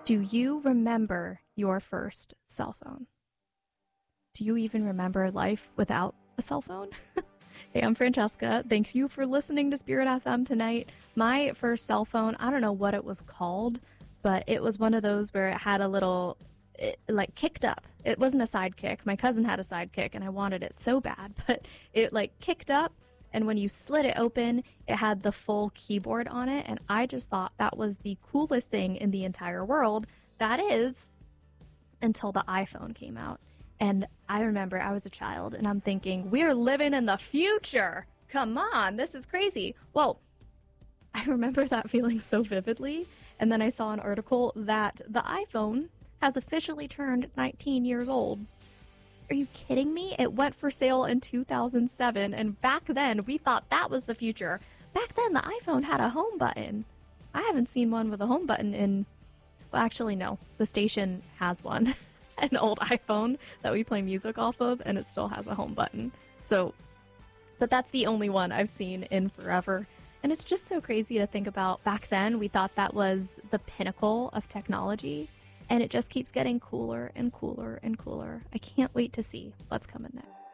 Do you remember your first cell phone? Do you even remember life without a cell phone? Hey, I'm Francesca. Thank you for listening to Spirit FM tonight. My first cell phone, I don't know what it was called, but it was one of those where it had a little, like, kicked up. It wasn't a sidekick. My cousin had a sidekick, and I wanted it so bad, but it, like, kicked up, and when you slid it open, it had the full keyboard on it, and I just thought that was the coolest thing in the entire world. That is, until the iPhone came out. And I remember I was a child, and I'm thinking, we're living in the future. Come on, this is crazy. Well, I remember that feeling so vividly, and then I saw an article that the iPhone has officially turned 19 years old. Are you kidding me? It went for sale in 2007, and back then, we thought that was the future. Back then, the iPhone had a home button. I haven't seen one with a home button in... Well, actually, no. The station has one. An old iPhone that we play music off of, and it still has a home button. So, but that's the only one I've seen in forever. And it's just so crazy to think about. Back then, we thought that was the pinnacle of technology, and it just keeps getting cooler and cooler and cooler. I can't wait to see what's coming next.